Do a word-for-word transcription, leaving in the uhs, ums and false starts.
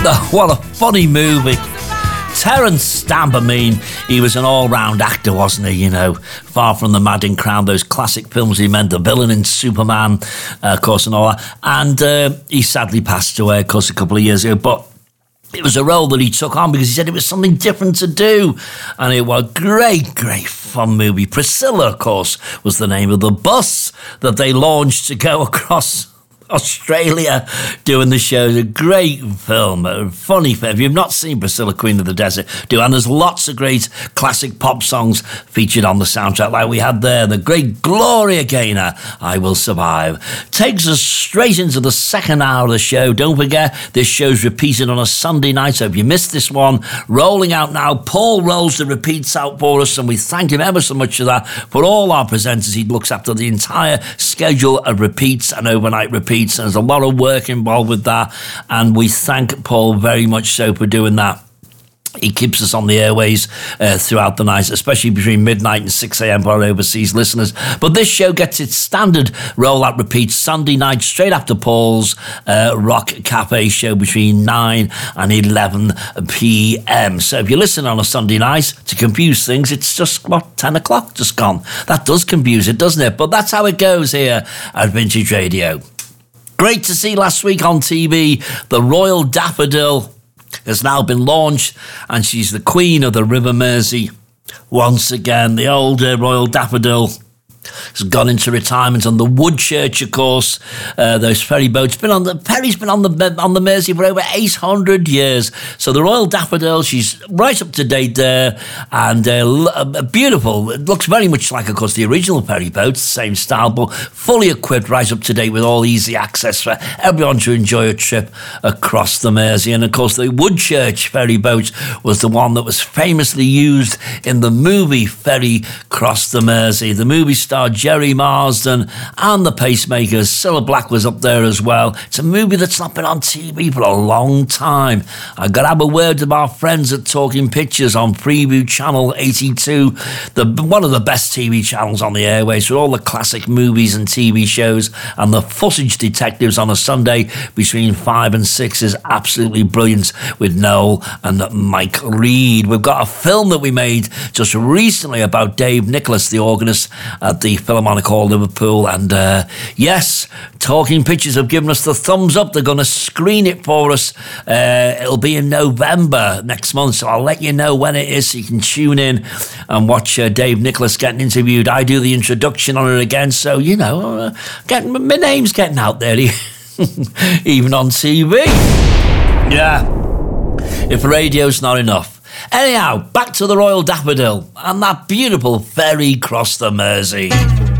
Oh, what a funny movie. Terence Stamp, I mean, he was an all-round actor, wasn't he, you know, far from the Madding Crown, those classic films he meant, the villain in Superman, uh, of course, and all that. And uh, he sadly passed away, of course, a couple of years ago, but it was a role that he took on because he said it was something different to do. And it was a great, great fun movie. Priscilla, of course, was the name of the bus that they launched to go across Australia doing the show. A great film, a funny film. If you've not seen Priscilla, Queen of the Desert, do. And there's lots of great classic pop songs featured on the soundtrack, like we had there. The great Gloria Gaynor, I Will Survive. Takes us straight into the second hour of the show. Don't forget, this show's repeated on a Sunday night, so if you missed this one, rolling out now. Paul rolls the repeats out for us, and we thank him ever so much for that. For all our presenters, he looks after the entire schedule of repeats and overnight repeats. And there's a lot of work involved with that, and we thank Paul very much so for doing that. He keeps us on the airways uh, throughout the night, especially between midnight and six a.m. for our overseas listeners. But this show gets its standard rollout repeat Sunday night, straight after Paul's uh, Rock Cafe show between nine and eleven p.m. So if you listen on a Sunday night, to confuse things, it's just, what, ten o'clock just gone. That does confuse it, doesn't it? But that's how it goes here at Vintage Radio. Great to see last week on T V, the Royal Daffodil has now been launched, and she's the Queen of the River Mersey. Once again, the old uh, Royal Daffodil has gone into retirement on the Woodchurch, of course. Uh, those ferry boats been on the ferry's been on the on the Mersey for over eight hundred years. So the Royal Daffodil, she's right up to date there, and uh, beautiful. It looks very much like, of course, the original ferry boats, same style, but fully equipped, right up to date with all easy access for everyone to enjoy a trip across the Mersey. And of course, the Woodchurch ferry boat was the one that was famously used in the movie Ferry Cross the Mersey. The movie star Jerry Marsden and the Pacemakers. Cilla Black was up there as well. It's a movie that's not been on T V for a long time. I've got to have a word with our friends at Talking Pictures on Freeview Channel eighty-two, the one of the best T V channels on the airways, with all the classic movies and T V shows, and the Footage Detectives on a Sunday between five and six is absolutely brilliant with Noel and Mike Reid. We've got a film that we made just recently about Dave Nicholas, the organist at the Philharmonic Hall, Liverpool, and uh, yes, Talking Pictures have given us the thumbs up. They're going to screen it for us. Uh, it'll be in November next month, so I'll let you know when it is so you can tune in and watch uh, Dave Nicholas getting interviewed. I do the introduction on it again, so, you know, uh, get, my name's getting out there, even on T V. Yeah, if radio's not enough. Anyhow, back to the Royal Daffodil and that beautiful ferry cross the Mersey.